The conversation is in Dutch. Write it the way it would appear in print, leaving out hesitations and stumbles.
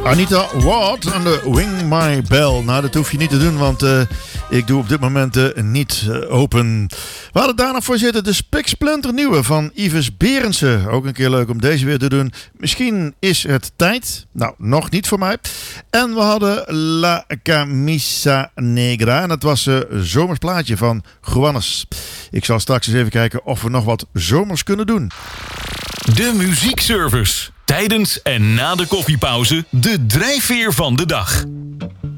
Anita Ward en de Ring My Bell. Nou, dat hoef je niet te doen, want ik doe op dit moment niet open. We hadden daarna voor zitten de Spiksplinter nieuwe van Yves Berendsen. Ook een keer leuk om deze weer te doen. Misschien is het tijd. Nou, nog niet voor mij. En we hadden La Camisa Negra. En dat was een zomers plaatje van Juanes. Ik zal straks eens even kijken of we nog wat zomers kunnen doen. De muziekservice. Tijdens en na de koffiepauze de drijfveer van de dag.